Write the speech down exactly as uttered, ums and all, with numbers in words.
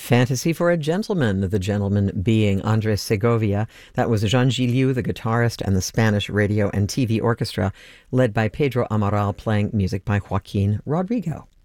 Fantasy for a Gentleman, the gentleman being Andres Segovia. That was Jean Giliu, the guitarist, and the Spanish radio and T V orchestra, led by Pedro Amaral, playing music by Joaquin Rodrigo.